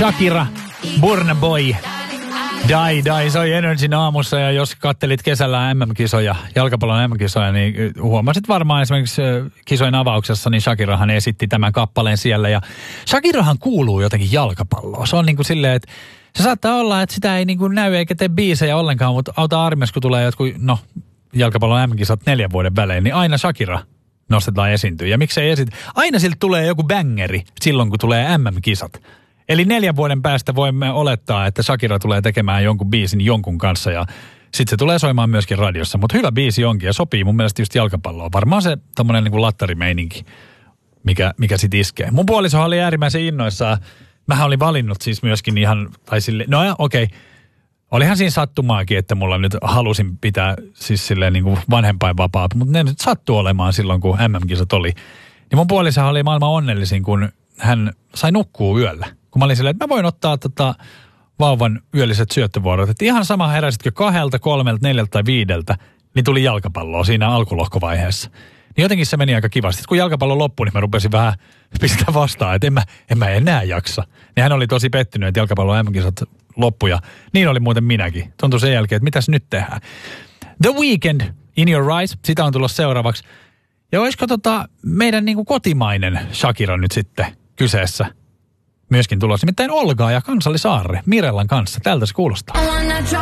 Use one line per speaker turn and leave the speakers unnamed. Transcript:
Shakira, Burna Boy, Die soi Energyn aamussa, ja jos kattelit kesällä MM-kisoja, jalkapallon MM-kisoja, niin huomasit varmaan esimerkiksi kisojen avauksessa, niin Shakirahan esitti tämän kappaleen siellä, ja Shakirahan kuuluu jotenkin jalkapalloon. Se on niin kuin silleen, että se saattaa olla, että sitä ei niin kuin näy eikä tee biisejä ollenkaan, mutta auta armias, kun tulee jotkut, jalkapallon MM-kisat 4 vuoden välein, niin aina Shakira nostetaan esiintyä. Ja miksei aina siltä tulee joku bängeri silloin, kun tulee MM-kisat. Eli 4 vuoden päästä voimme olettaa, että Shakira tulee tekemään jonkun biisin jonkun kanssa ja sitten se tulee soimaan myöskin radiossa. Mutta hyvä biisi onkin ja sopii mun mielestä just jalkapalloon. Varmaan se tommonen niin kuin lattarimeininki, mikä sit iskee. Mun puoliso oli äärimmäisen innoissaan. Mähän olin valinnut siis myöskin ihan, tai sille, olihan siinä sattumaakin, että mulla nyt halusin pitää siis silleen niin kuin vanhempainvapaat, mutta ne nyt sattui olemaan silloin, kun MM-kisat oli. Niin mun puoliso oli maailman onnellisin, kun hän sai nukkua yöllä. Kun mä olin silleen, että mä voin ottaa vauvan yölliset syöttövuorot. Että ihan sama heräsitkö 2, 3, 4 tai 5, niin tuli jalkapalloa siinä alkulohkovaiheessa. Niin jotenkin se meni aika kivasti. Sitten kun jalkapallo loppui, niin mä rupesin vähän pistää vastaan, että en mä enää jaksa. Niin hän oli tosi pettynyt, että jalkapallon MM-kisat loppui ja niin oli muuten minäkin. Tuntui sen jälkeen, että mitäs nyt tehdään. The Weeknd, In Your Eyes, sitä on tulossa seuraavaksi. Ja olisiko meidän niin kuin kotimainen Shakira nyt sitten kyseessä myöskin tulossa. Nimittäin Olga ja Kansallisaarre Mirellan kanssa. Tältä se kuulostaa.